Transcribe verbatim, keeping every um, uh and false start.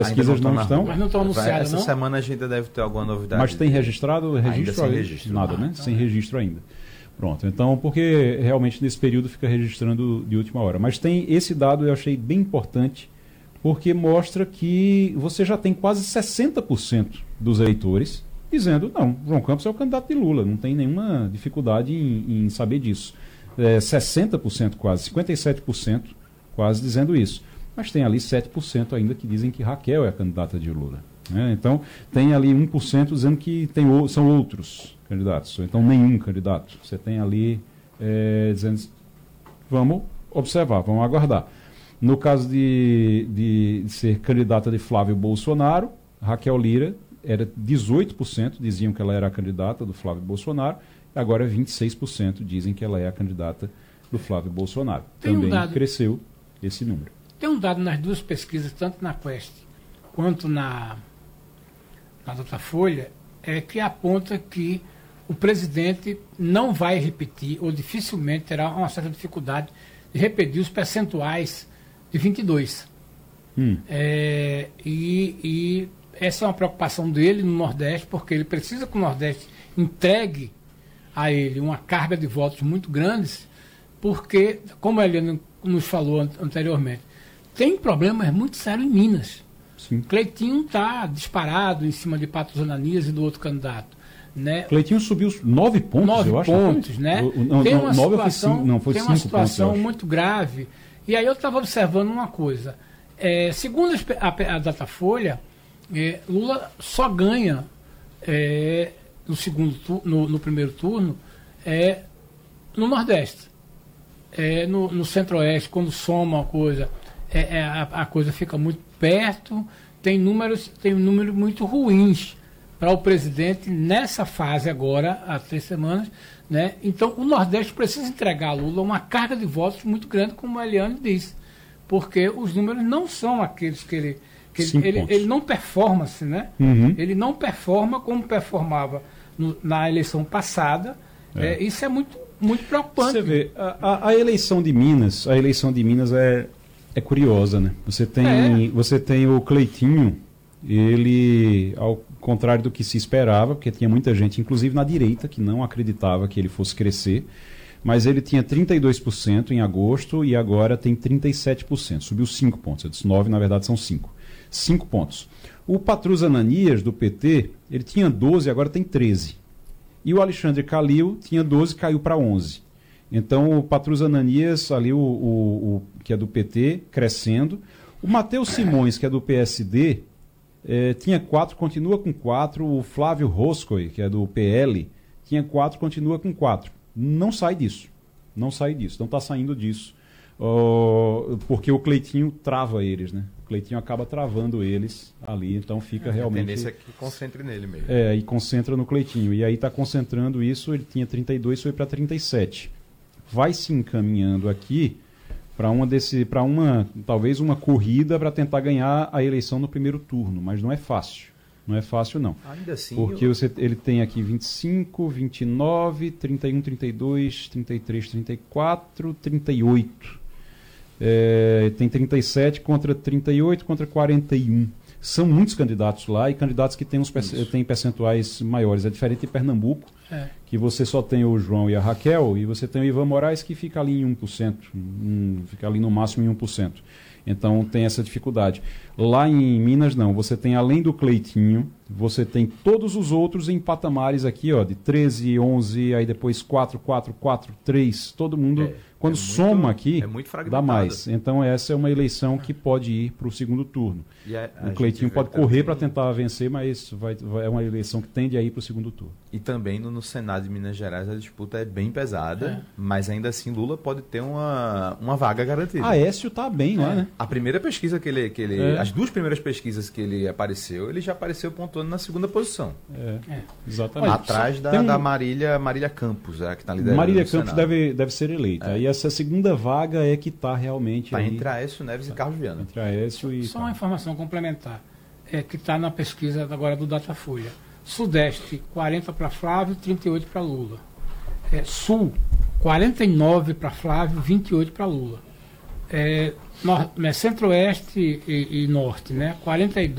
pesquisas não, não estão. Mas não estão anunciadas, Essa não? semana a gente deve ter alguma novidade. Mas tem registrado? Registro ainda sem registro. Nada, Ah, né? então sem é. registro ainda. Pronto, então, porque realmente nesse período fica registrando de última hora. Mas tem esse dado, eu achei bem importante, porque mostra que você já tem quase sessenta por cento dos eleitores dizendo, não, João Campos é o candidato de Lula, não tem nenhuma dificuldade em, em saber disso. É, sessenta por cento quase, cinquenta e sete por cento quase dizendo isso. Mas tem ali sete por cento ainda que dizem que Raquel é a candidata de Lula. Né? Então, tem ali um por cento dizendo que tem, são outros candidatos, ou então nenhum candidato. Você tem ali é, dizendo, vamos observar, vamos aguardar. No caso de, de, de ser candidata de Flávio Bolsonaro, Raquel Lira era dezoito por cento, diziam que ela era a candidata do Flávio Bolsonaro, e agora vinte e seis por cento dizem que ela é a candidata do Flávio Bolsonaro. Tem Também um dado, cresceu esse número. Tem um dado nas duas pesquisas, tanto na Quest quanto na, na Datafolha, é que aponta que o presidente não vai repetir, ou dificilmente terá uma certa dificuldade de repetir os percentuais de vinte e dois. Hum. É, e, e essa é uma preocupação dele no Nordeste, porque ele precisa que o Nordeste entregue a ele uma carga de votos muito grandes, porque, como a Eliane nos falou an- anteriormente, tem problemas muito sérios em Minas. Sim. Cleitinho está disparado em cima de Patos Ananias e do outro candidato. Né? Cleitinho subiu nove pontos, Nove eu acho. pontos, né? O- não, tem não, uma nove foi situação, cinco, não, foi tem uma cinco pontos, situação eu acho. muito grave. E aí eu estava observando uma coisa. É, segundo as pe- a, pe- a Datafolha, é, Lula só ganha é, no, segundo tu, no, no primeiro turno é, no Nordeste. É, no, no Centro-Oeste, quando soma uma coisa, é, é, a, a coisa fica muito perto, tem números, tem números muito ruins para o presidente nessa fase agora, há três semanas, né? Então o Nordeste precisa entregar a Lula uma carga de votos muito grande, como a Eliane disse, porque os números não são aqueles que ele... Que ele, Cinco ele, pontos. ele não performa-se, né? Uhum. Ele não performa como performava no- na eleição passada. É. É, isso é muito, muito preocupante. Você vê, a, a- a eleição de Minas, a eleição de Minas é, é curiosa, né? Você tem, É. você tem o Cleitinho, ele, ao contrário do que se esperava, porque tinha muita gente, inclusive na direita, que não acreditava que ele fosse crescer, mas ele tinha trinta e dois por cento em agosto e agora tem trinta e sete por cento, subiu cinco pontos. Eu disse nove, na verdade são cinco. cinco pontos. O Patrus Ananias, do P T, ele tinha doze, agora tem treze. E o Alexandre Calil tinha doze, caiu para onze. Então o Patrus Ananias, ali o, o, o que é do P T, crescendo. O Matheus Simões, que é do P S D, eh, tinha quatro, continua com quatro. O Flávio Roscoe, que é do P L, tinha quatro, continua com quatro. Não sai disso. Não sai disso. Não está saindo disso. Oh, porque o Cleitinho trava eles, né? O Cleitinho acaba travando eles ali, então fica A realmente... tendência é que concentre nele mesmo. É, e concentra no Cleitinho. E aí está concentrando isso, ele tinha trinta e dois, foi para trinta e sete. Vai se encaminhando aqui para uma desse, para uma, talvez uma corrida para tentar ganhar a eleição no primeiro turno, mas não é fácil. Não é fácil, não. Ainda assim... Porque eu... você, ele tem aqui vinte e cinco, vinte e nove, trinta e um, trinta e dois, trinta e três, trinta e quatro, trinta e oito. É, tem trinta e sete contra trinta e oito contra quarenta e um. São muitos candidatos lá e candidatos que têm, uns perce- têm percentuais maiores. É diferente de Pernambuco, É. que você só tem o João e a Raquel, e você tem o Ivan Moraes que fica ali em um por cento, um, fica ali no máximo em um por cento. Então tem essa dificuldade. Lá em Minas não, você tem além do Cleitinho, você tem todos os outros em patamares aqui, ó, de treze, onze, aí depois quatro, quatro, quatro, três, todo mundo, É, quando é muito- soma aqui, é muito dá fragmentado. mais. Então essa é uma eleição que pode ir para o segundo turno. E a- a O gente Cleitinho vê pode também- correr para tentar vencer, mas vai, vai- é uma eleição que tende a ir para o segundo turno. E também no, no Senado de Minas Gerais a disputa é bem pesada, É. mas ainda assim Lula pode ter uma, uma vaga garantida. Aécio tá bem lá, né? A primeira pesquisa que ele. Que ele É. As duas primeiras pesquisas que ele apareceu, ele já apareceu pontuando na segunda posição. É, É. exatamente. atrás da, tem um- da Marília, Marília Campos, a que está liderando. Marília no Campos Senado. deve, deve ser eleita. É. E essa segunda vaga é que está realmente Tá aí, entre Aécio Neves e Carlos Viana. entre Aécio e... Só uma informação complementar, é, que está na pesquisa agora do Datafolha. Sudeste, quarenta para Flávio, trinta e oito para Lula. É, Sul, quarenta e nove para Flávio, vinte e oito para Lula. É, nor- né, Centro-Oeste e, e Norte, né? quarenta e dois